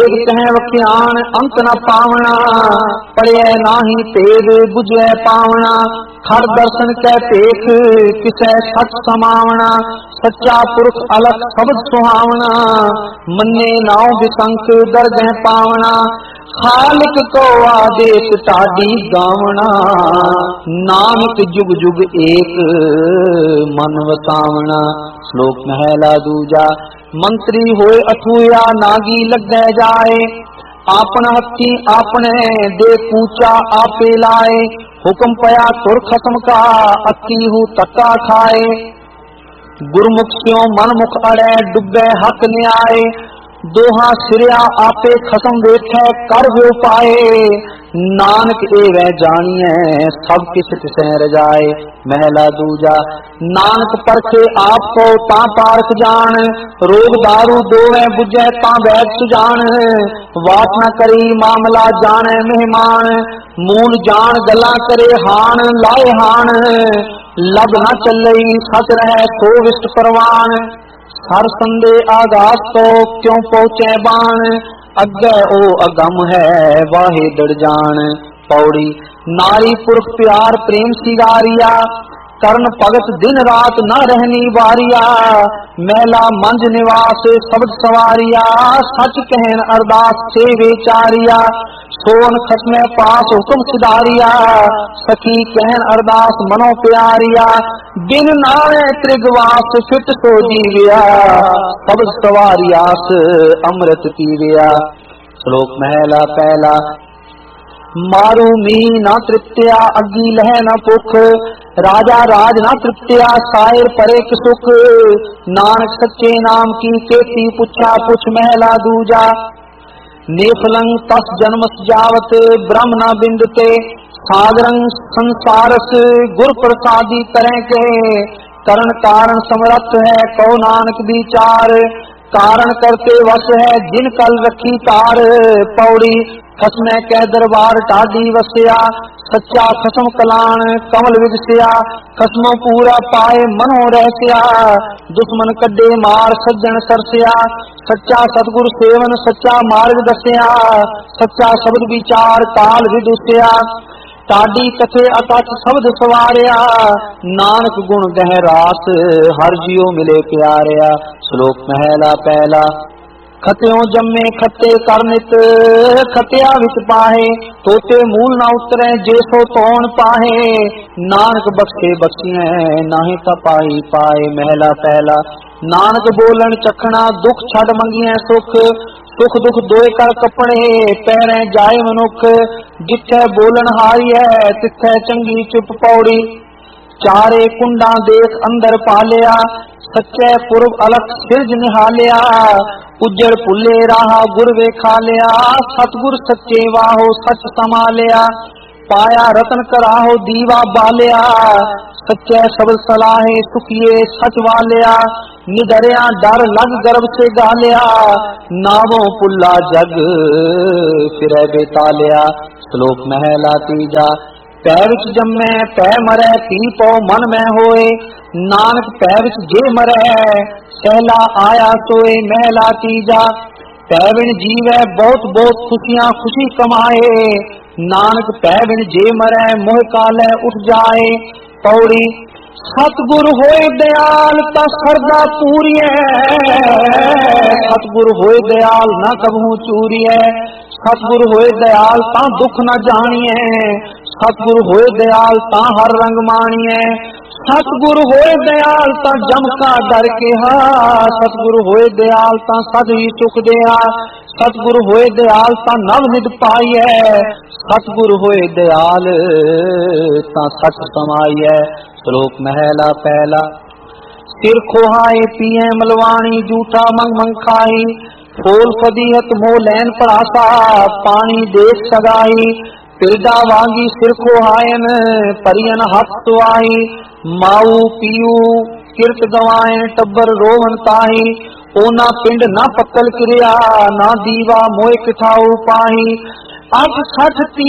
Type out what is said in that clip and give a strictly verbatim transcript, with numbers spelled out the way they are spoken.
वेद कह वख्यान अंत न पावना, पढ़े नाही तेग बुझे पावना। खर दर्शन कै पेख किसै सच समावना, सच्चा पुरख अलख शब्द सुहावना। मन्ने नाव बिसंख दरगह पावना, खालिक को आदेश टाडी गावना। नानक जुग जुग एक मन वसावना। श्लोक महला दूजा। मंत्री होए अठूया नागी लगे जाए, आपन हथी आपने दे पूचा आपे लाए। हुक्म पया तुर खसम का अति हु तक्का खाए, गुरमुख स्यों मन मुख अड़े डुबे हक न्याय। दोहा सिरिया आपे खसम वेठे कर वो पाए, नानक एवै जानिए सब किस तिसै रजाए। महला दूजा। नानक परखे आपको ता पारख जान, रोग दारू दोवे बुझे ता वैद सुजान। वाट न करी मामला जाने मेहमान, मूल जान गला करे हान लाए हान। लब न चलई सच रहे तो विष्ट परवान, हर संदे आगास तो क्यों पहुँचे बाण। अग्गे ओ अगम है वाहे दड़ जान। पौड़ी। नारी पुरख प्यार प्रेम सिगारिया, कर्ण भगत दिन रात न रहनी बारिया। मैला मंज निवास शब्द सवारिया, सच कहन अरदास से विचारिया। सोन खसमे पास हुक्म सिधारिया, सखी कहन अरदास मनो प्यारिया। बिन नावे त्रिगवास फिट सो जीविया, शब्द सवारियास अमृत पीविया। श्लोक महला पहला। मारू मी न तृप्तिया अग्गी लह न पुख, राजा राज न तृप्तिया सायर परे सुख। नानक सच्चे नाम की केती पुछा पुछ महला दूजा। नेफलंग तस जन्म जावत ब्रह्म न बिंदते, सागरंग संसारस गुर प्रसादी तरह के। करण कारण समरथ है कहो नानक विचार, कारण करते वश है जिन कल रखी तार। पौड़ी। खसमे कह दरबार टाडी वसिया, सच्चा खसम कलान कमल विगसिया। खसमों पूरा पाए मनो रहसिया, दुश्मन कड्डे मार सज्जन सरसिया। सच्चा सतगुरु सेवन सच्चा मार्ग दसिया, सच्चा शब्द विचार काल विदुसिया। टाडी कथे अतच शब्द सवारिया, नानक गुण गहरास हर जियो मिले प्यारिया। श्लोक महला पहला। खत्यों जम्मे खत्ते करनित खतिया विच पाहे, तोते मूल न उतरे जैसो तौन पाहे। नानक बख्शे बख्शिए नाहि तपाई पाए। महला पहला। नानक बोलन चखना दुख छड़ मंगिए सुख, सुख दुख दोए कर कपड़े पैरे जाए मनुख। जिथे बोलन हारी है तिथे चंगी चुप। पौड़ी। चारे कुंडा देख अंदर पालिया, सच्चे पुरब अलख सिरज निहालिया। उज्जड़ पुले राहा गुर वेखा लिया, सतगुर सच्चे वाहो सच समालिया। पाया रतन कराहो दीवा बालिया, सच्चे शब्द सलाहे सुखिए सच वालिया। निधरिया डर लग गर्भ से गालिया, नावों पुल्ला जग फिरे बेतालिया। श्लोक महला तीजा। पै विच जम्मे पै मरै पी पौ मन में होए, नानक पै विच जे मरै सहला आया सोए। महला तीजा। पै बिन जीवै बहुत बहुत खुशियां खुशी कमाए, नानक पै बिन जे मरै मोह काले उठ जाए। पौड़ी। सतगुरु होए दयाल ता सरदा पूरिए, सतगुरु होए दयाल ना कबहू चूरिए। सतगुरु होए दयाल ता दुख न जानिए, सतगुरु होए दयाल ता हर रंग मानिए। सतगुरु होए दयाल ता जम का डर के हा, सतगुरु होए दयाल ता सद ही सुख दिया। सतगुरु होए दयाल ता नव निध पाइए, सतगुरु होए दयाल ता सच समाइए। श्लोक महला पहला। सिर खोहाए पिए मलवाणी जूठा मंग मंग खाई, फूल फदीहत मोह लैन परासा पानी देख सगाई। पिरडा वांगी सिर खोहायन परियन हथ सुआई, माऊ पीऊ किरत गवायन टब्बर रोवन ताही। ओना पिंड ना पक्कल क्रिया ना दीवा मोह किठाऊ पाही। अठ सठ